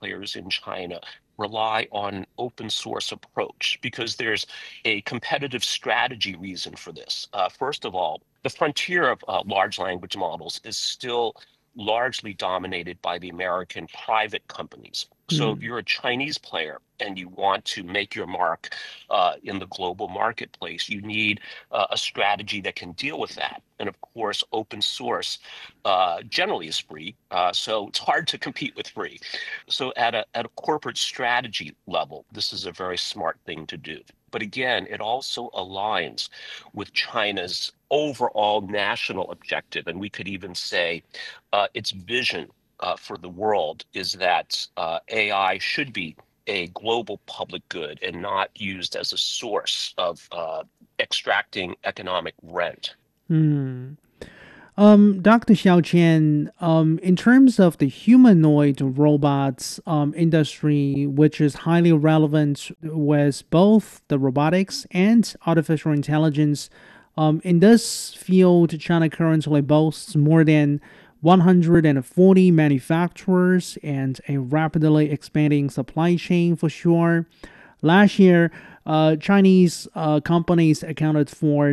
players in China rely on an open source approach because there's a competitive strategy reason for this. First of all, the frontier of large language models is still largely dominated by the American private companies. So if you're a Chinese player and you want to make your mark in the global marketplace, you need a strategy that can deal with that. And of course, open source generally is free, so it's hard to compete with free. So at a corporate strategy level, this is a very smart thing to do. But again, it also aligns with China's overall national objective, and we could even say its vision for the world is that AI should be a global public good and not used as a source of extracting economic rent. Dr. Xiaoqian, in terms of the humanoid robots industry, which is highly relevant with both the robotics and artificial intelligence, in this field, China currently boasts more than 140 manufacturers and a rapidly expanding supply chain for sure. Last year, Chinese companies accounted for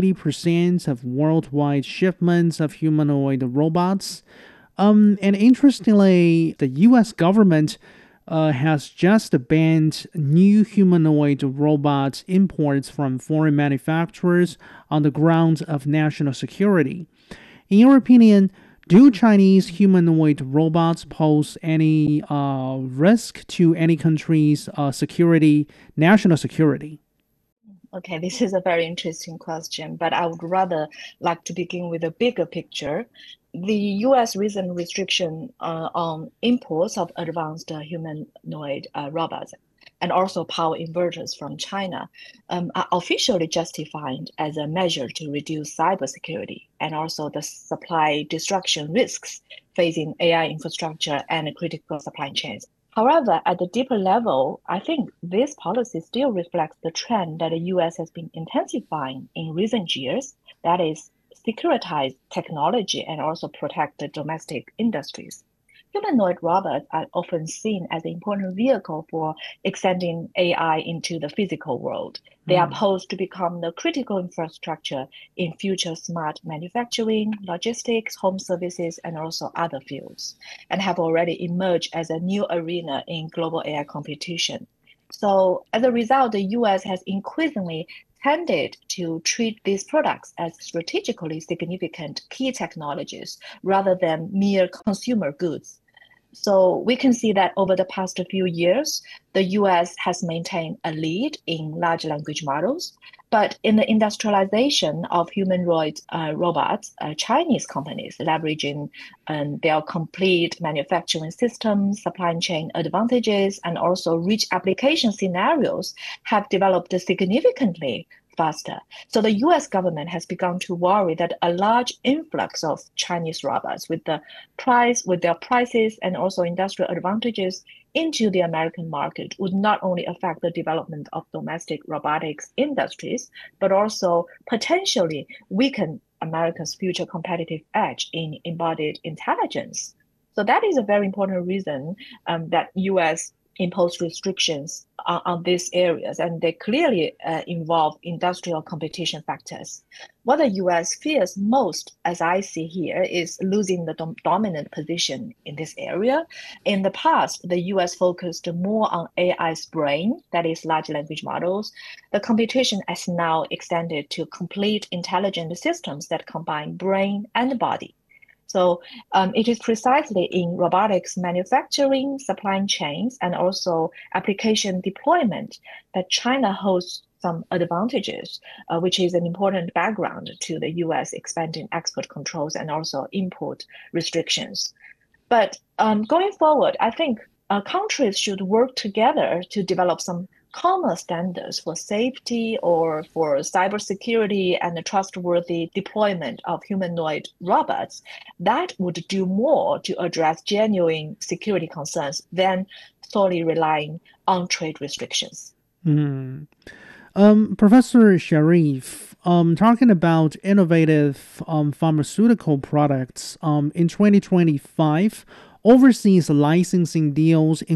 90% of worldwide shipments of humanoid robots. And interestingly, the US government has just banned new humanoid robot imports from foreign manufacturers on the grounds of national security. In your opinion, do Chinese humanoid robots pose any risk to any country's national security? Okay, this is a very interesting question, but I would rather like to begin with a bigger picture. The US recent restriction on imports of advanced humanoid robots and also power inverters from China are officially justified as a measure to reduce cybersecurity and also the supply disruption risks facing AI infrastructure and critical supply chains. However, at the deeper level, I think this policy still reflects the trend that the US has been intensifying in recent years, that is, securitize technology and also protect the domestic industries. Humanoid robots are often seen as an important vehicle for extending AI into the physical world. They are posed to become the critical infrastructure in future smart manufacturing, logistics, home services, and also other fields, and have already emerged as a new arena in global AI competition. So as a result, the US has increasingly tended to treat these products as strategically significant key technologies rather than mere consumer goods. So we can see that over the past few years, the US has maintained a lead in large language models. But in the industrialization of humanoid robots, Chinese companies leveraging their complete manufacturing systems, supply chain advantages, and also rich application scenarios have developed significantly faster. So the US government has begun to worry that a large influx of Chinese robots with their prices and also industrial advantages into the American market would not only affect the development of domestic robotics industries, but also potentially weaken America's future competitive edge in embodied intelligence. So that is a very important reason that US impose restrictions on these areas, and they clearly involve industrial competition factors. What the US fears most, as I see here, is losing the dominant position in this area. In the past, the US focused more on AI's brain, that is large language models. The competition has now extended to complete intelligent systems that combine brain and body. So it is precisely in robotics manufacturing, supply chains, and also application deployment that China holds some advantages, which is an important background to the US expanding export controls and also import restrictions. But going forward, I think countries should work together to develop some common standards for safety or for cybersecurity and the trustworthy deployment of humanoid robots that would do more to address genuine security concerns than solely relying on trade restrictions. Professor Sharif, talking about innovative pharmaceutical products, in 2025, overseas licensing deals